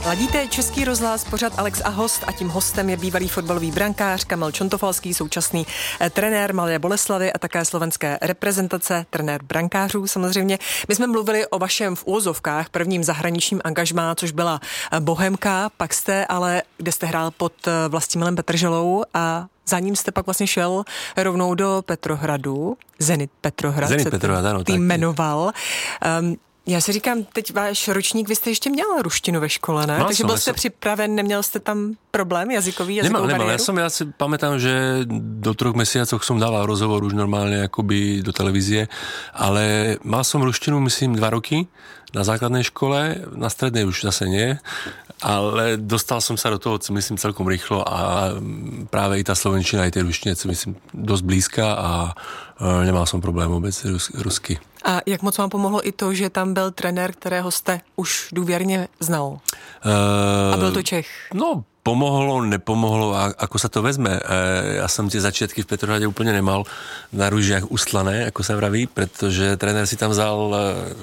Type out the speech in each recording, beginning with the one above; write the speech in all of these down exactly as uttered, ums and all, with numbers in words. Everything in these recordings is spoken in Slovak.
Ladíte Český rozhlas, pořad Alex a host a tím hostem je bývalý fotbalový brankář Kamil Čontofalský, současný eh, trenér Mladé Boleslavi a také slovenské reprezentace, trenér brankářů samozřejmě. My jsme mluvili o vašem v úvozovkách prvním zahraničním angažmá, což byla eh, Bohemka, pak jste ale, kde jste hrál pod eh, Vlastimilem Petrželou a za ním jste pak vlastně šel rovnou do Petrohradu. Zenit Petrohrad. Zenit Petrohrad, ano. Tým jmenoval. Um, Já si říkám, teď váš ročník, vy jste ještě měl ruštinu ve škole, ne? No, Takže som, byl jste som... připraven, neměl jste tam problém jazykový, jazykovou nemal, bariéru? Nemal, ja som, ja si pamätám, že do troch mesiacoch som dával rozhovor už normálne akoby do televízie, ale mal som ruštinu, myslím, dva roky na základnej škole, na strednej už zase nie, ale dostal som sa do toho, myslím, celkom rýchlo a práve i tá slovenčina, aj tej ruštine, myslím, dosť blízka a nemal som problém vôbec rus, rusky. A jak moc vám pomohlo i to, že tam byl trenér, kterého jste už důvěrně znal? Uh, a byl to Čech? No, pomohlo, nepomohlo, a ako sa to vezme. Uh, ja som tie začiatky v Petrohrade úplne nemal na ružiach ustlané, ako sa vraví, pretože trenér si tam vzal uh,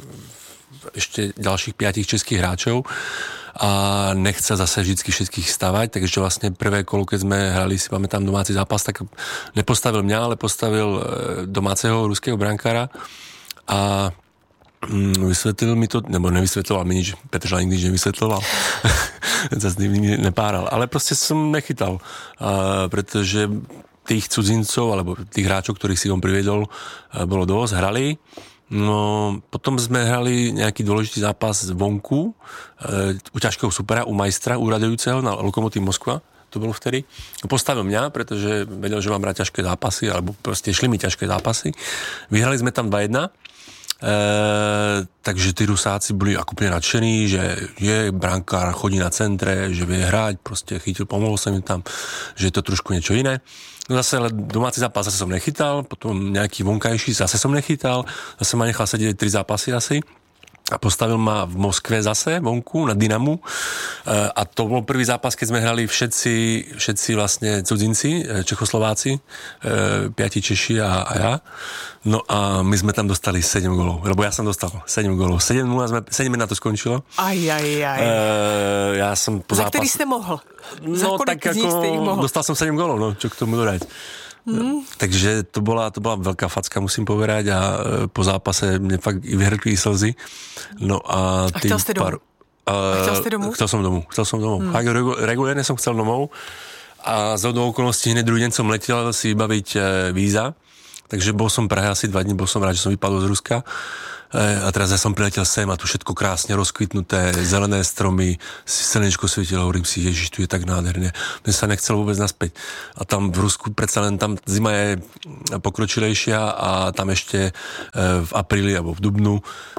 ešte ďalších piatich českých hráčov a nechce zase vždycky všetkých stavať, takže vlastne prvé kolo, keď sme hrali, si pamätám, domáci zápas, tak nepostavil mňa, ale postavil domáceho ruského brankára a vysvetlil mi to, nebo nevysvetloval mi nič, Petržela nikdy nič nevysvetloval, zase nikdy nepáral, ale proste som nechytal, a pretože tých cudzincov, alebo tých hráčov, ktorých si on priviedol, bolo dosť, hrali. No, potom sme hrali nejaký dôležitý zápas vonku, e, u ťažkého supera, u majstra, úradujúceho na Lokomotív Moskva, to bolo vtedy. Postavil mňa, pretože vedel, že mám brať ťažké zápasy, alebo proste šli mi ťažké zápasy. Vyhrali sme tam dva jedna, e, takže tí Rusáci boli ako úplne nadšení, že je brankár, chodí na centre, že vie hrať, proste chytil, pomohol sa mi tam, že je to trošku niečo iné. No zase ale domáci zápas zase som nechytal, potom nejaký vonkajší zase som nechytal, zase ma nechal sedieť tri zápasy asi a postavil ma v Moskve zase vonku na Dynamu a to bol prvý zápas, keď sme hrali všetci, všetci vlastne cudzinci, Čechoslováci, piati Češi a, a ja. No a my sme tam dostali sedem gólov, lebo ja som dostal sedem gólov. sedem nula, sedem jedna to skončilo. Aj, aj, aj. E, ja som po Za zápas... ktorý ste mohl? No tak ako dostal som sedem gólov, no čo k tomu dodať. Mm. Takže to bola, to bola veľká facka, musím povedať, a po zápase mne fakt vyhrkli slzy. No a, a chcel ste domov? Uh, a chcel ste domov? Chcel som domov, chcel som domov. Mm. Fakt regulérne som chcel domov a z hodou okolností hneď druhý deň som letel si vybaviť e, víza, takže bol som v Prahe asi dva dní, bol som rád, že som vypadol z Ruska. A teraz ja som priletel sem a tu všetko krásne rozkvitnuté, zelené stromy, slnečko svietilo, hovorím si, ježiš, tu je tak nádherné. Mne sa nechcel vôbec naspäť. A tam v Rusku predsa len tam zima je pokročilejšia a tam ešte v apríli alebo v dubnu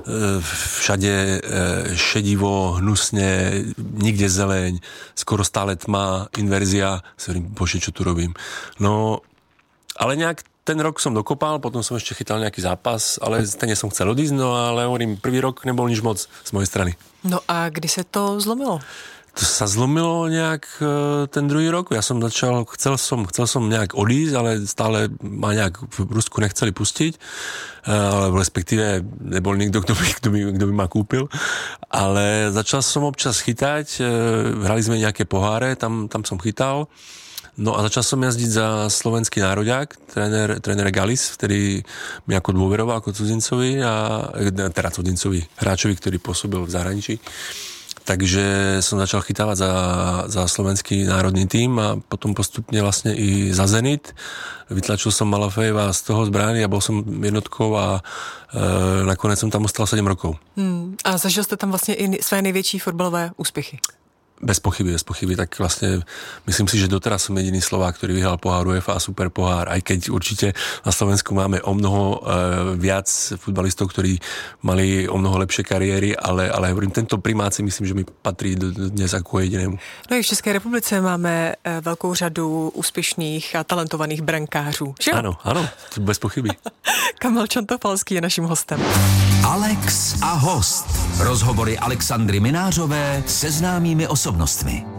všade šedivo, hnusne, nikde zeleň, skoro stále tma, inverzia. Si hovorím, bože, čo tu robím. No, ale nejak ten rok som dokopal, potom som ešte chytal nejaký zápas, ale ten som chcel odísť, no ale hovorím, prvý rok nebol nič moc z mojej strany. No a kdy sa to zlomilo? To sa zlomilo nejak ten druhý rok. Ja som začal, chcel som, chcel som nejak odísť, ale stále ma nejak v Rusku nechceli pustiť, alebo respektíve nebol nikto, kto by, kto by, kto by ma kúpil. Ale začal som občas chytať, hrali sme nejaké poháre, tam, tam som chytal. No a začal som jazdiť za slovenský nároďák, tréner, tréner Galis, ktorý mi ako dôveroval ako cudzincovi, a, teda cudzincovi hráčovi, ktorý pôsobil v zahraničí. Takže som začal chytávať za, za slovenský národný tím a potom postupne vlastne i za Zenit. Vytlačil som Malafejeva z toho zbrány a bol som jednotkou a e, nakonec som tam ostal sedem rokov. Hmm. A zažil ste tam vlastne i své největší fotbalové úspěchy? Bez pochyby, bez pochyby, tak vlastne myslím si, že doteraz som jediný Slovák, ktorý vyhral pohár UEFA a super pohár, aj keď určite na Slovensku máme o mnoho e, viac futbalistov, ktorí mali o mnoho lepšie kariéry, ale, ale hovorím, tento primát si myslím, že mi patrí dnes ako jedinému. No i v České republice máme e, velkou řadu úspěšných a talentovaných brankářů, že? Áno, áno, bez pochyby. Kamil Čontofalský je naším hostem. Alex a host. Rozhovory Alexandry Minářové se známými osobnostmi.